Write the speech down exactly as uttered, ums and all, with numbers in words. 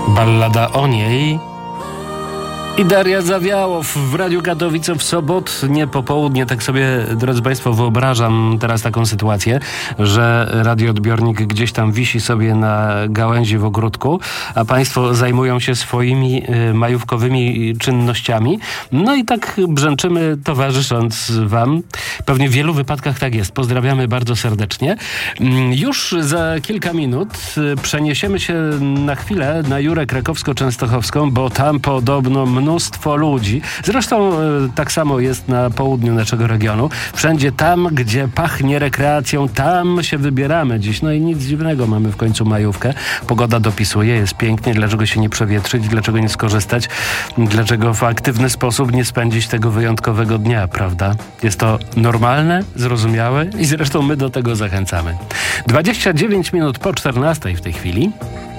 Ballada o niej i Daria Zawiałow w Radiu Katowice w sobotnie popołudnie. Tak sobie, drodzy Państwo, wyobrażam teraz taką sytuację, że radioodbiornik gdzieś tam wisi sobie na gałęzi w ogródku, a Państwo zajmują się swoimi y, majówkowymi czynnościami. No i tak brzęczymy, towarzysząc Wam. Pewnie w wielu wypadkach tak jest. Pozdrawiamy bardzo serdecznie. Już za kilka minut przeniesiemy się na chwilę na Jurę Krakowsko-Częstochowską, bo tam podobno mnóstwo ludzi. Zresztą tak samo jest na południu naszego regionu. Wszędzie tam, gdzie pachnie rekreacją, tam się wybieramy dziś. No i nic dziwnego, mamy w końcu majówkę. Pogoda dopisuje, jest pięknie. Dlaczego się nie przewietrzyć? Dlaczego nie skorzystać? Dlaczego w aktywny sposób nie spędzić tego wyjątkowego dnia, prawda? Jest to normalne, zrozumiałe i zresztą my do tego zachęcamy. dwadzieścia dziewięć minut po czternastej w tej chwili.